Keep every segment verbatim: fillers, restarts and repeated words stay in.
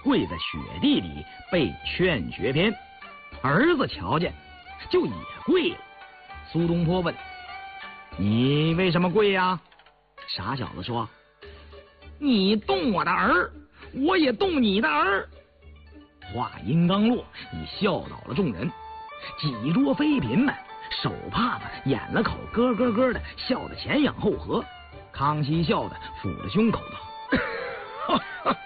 跪在雪地里背劝学篇，儿子瞧见就也跪了。苏东坡问：你为什么跪呀？傻小子说：你动我的儿，我也动你的儿。话音刚落，已笑倒了众人。几桌妃嫔们手帕子掩了口，咯咯咯的笑得前仰后合。康熙笑得抚着胸口道：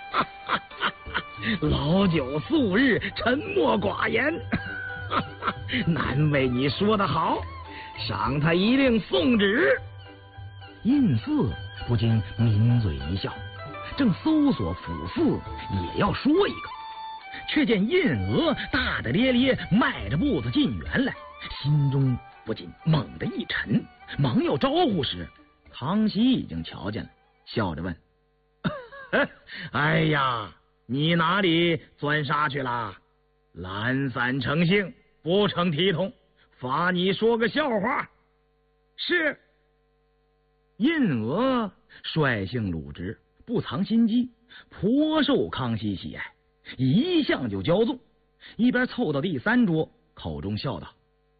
老九素日沉默寡言，难为你说得好，赏他一令送旨。胤祀不禁抿嘴一笑，正搜索府寺也要说一个，却见胤娥大大咧咧迈着步子进园来，心中不禁猛地一沉，忙要招呼时，康熙已经瞧见了，笑着问：哎呀，你哪里钻沙去啦？懒散成性，不成体统，罚你说个笑话。是。胤娥率性鲁直，不藏心机，颇受康熙喜爱，一向就骄纵。一边凑到第三桌，口中笑道：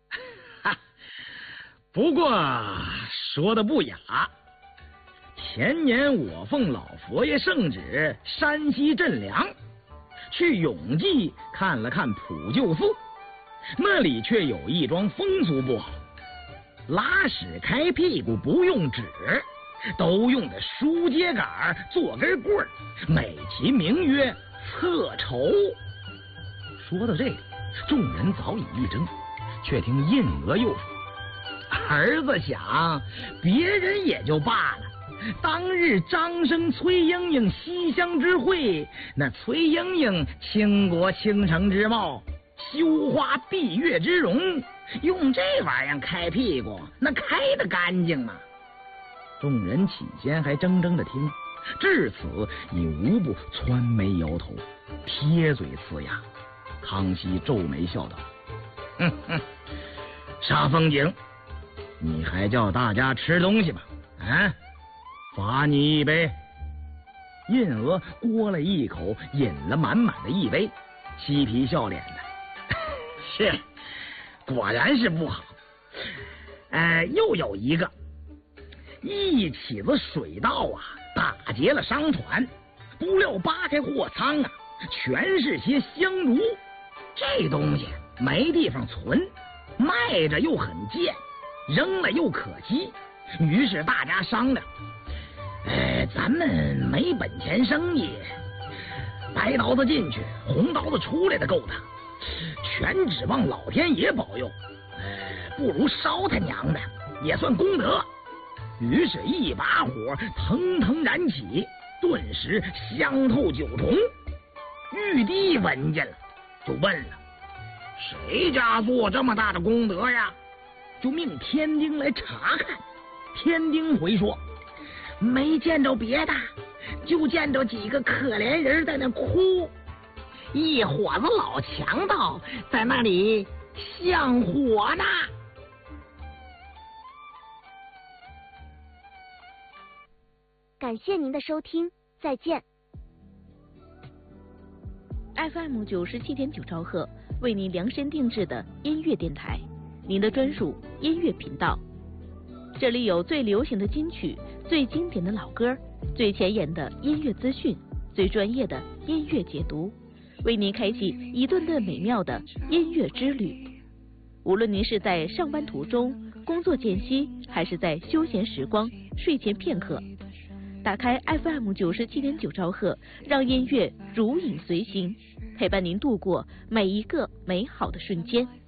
不过说的不雅，前年我奉老佛爷圣旨，山西镇良，去永济看了看普救寺，那里却有一桩风俗不好，拉屎开屁股不用纸，都用的书秸秆做根棍儿，美其名曰侧绸。说到这里，众人早已一怔，却听胤娥又说：儿子想，别人也就罢了，当日张生崔莺莺西厢之会，那崔莺莺倾国倾城之貌，羞花闭月之容，用这玩意儿开屁股，那开得干净吗？众人起先还怔怔的听，至此已无不蹿眉摇头，撇嘴呲牙。康熙皱眉笑道：哼哼，煞风景，你还叫大家吃东西吧？啊，罚你一杯。胤娥咕了一口，饮了满满的一杯，嬉皮笑脸的：是，果然是不好。呃，又有一个一起子水稻啊，打劫了商船，不料扒开货仓啊，全是些香炉，这东西没地方存，卖着又很贱，扔了又可惜，于是大家商量，呃，咱们没本钱生意，白刀子进去，红刀子出来的够他，全指望老天爷保佑，呃，不如烧他娘的，也算功德。于是，一把火腾腾燃起，顿时香透九重。玉帝闻见了，就问了：谁家做这么大的功德呀？就命天丁来查看。天丁回说：没见着别的，就见着几个可怜人在那哭，一伙子老强盗在那里向火呢。 感谢您的收听，再见。 F M 九十七点九兆赫为您量身定制的音乐电台，您的专属音乐频道。这里有最流行的金曲，最经典的老歌，最前沿的音乐资讯，最专业的音乐解读，为您开启一顿顿美妙的音乐之旅。无论您是在上班途中、工作间隙，还是在休闲时光、睡前片刻，打开 F M 九十七点九兆赫，让音乐如影随形，陪伴您度过每一个美好的瞬间。